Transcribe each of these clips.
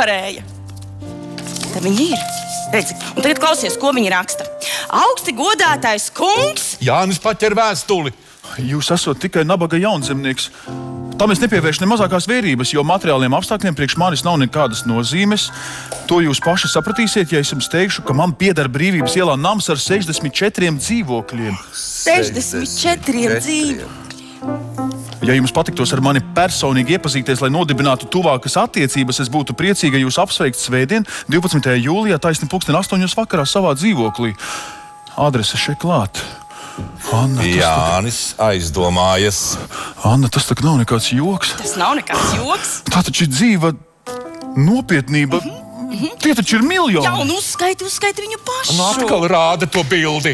nevarēja. Te viņi ir. Redzi, un tagad klausies, ko viņi raksta. Augsti godātais kungs. Jānis paķer vēstuli. Jūs esat tikai nabaga jaunzemnieks. Tam es nepievēršu ne mazākās vērības, jo materiāliem apstākļiem priekš manis nav nekādas nozīmes. To jūs paši sapratīsiet, ja es jums teikšu, ka man pieder Brīvības ielā nams ar 64 dzīvokļiem. 64 dzīvokļiem. Ja jums patiktos ar mani personīgi iepazīties, lai nodibinātu tuvākas attiecības, es būtu priecīga jūs apsveikt svētdien, 12. jūlijā, taisni 8:00 vakarā savā dzīvoklī. Adrese šeit klāt. Anna, Jānis aizdomājas. Anna, tas tak nav nekāds joks. Tas nav nekāds joks. Tā taču ir dzīva nopietnība. Tie taču ir miljoni. Jā, un uzskaiti viņu pašu. Un atkal rāda to bildi.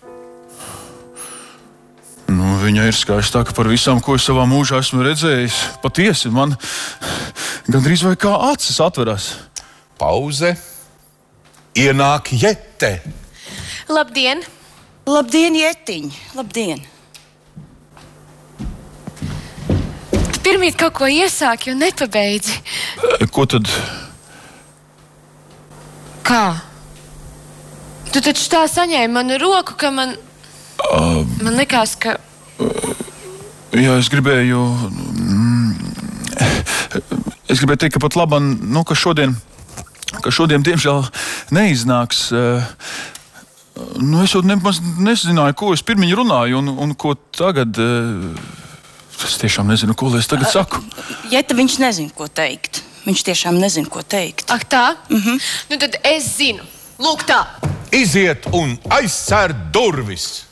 Viņa ir skaistāka par visām, ko es savā mūžā esmu redzējis. Patiesi, man gandrīz vai kā acis atveras. Pauze. Ienāk Jete. Labdien! Labdien, Jetiņ! Labdien! Tu pirmīt kaut ko iesāki un nepabeidzi. Ko tad? Kā? Tu taču tā saņēmi manu roku, ka man likās, ka... Jā, es gribēju teikt, ka pat labam, ka šodien diemžēl neiznāks. Es jau nemaz nezināju, ko es pirmiņ runāju un ko tagad. Es tiešām nezinu, ko lai es tagad saku. Jeta, viņš nezin, ko teikt. Viņš tiešām nezin, ko teikt. Ak tā? Nu tad es zinu. Lūk tā. Iziet un aizsēr durvis.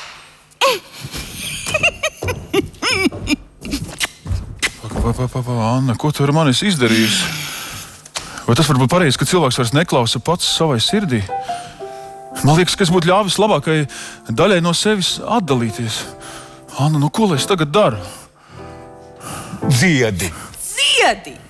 Anna, ko tu ar mani esi izdarījusi? Vai tas var būt pareizi, ka cilvēks vairs neklausa pats savai sirdī? Man liekas, ka es būtu ļāvis labākai daļai no sevis atdalīties. Anna, ko lai es tagad daru? Dziedi! Dziedi!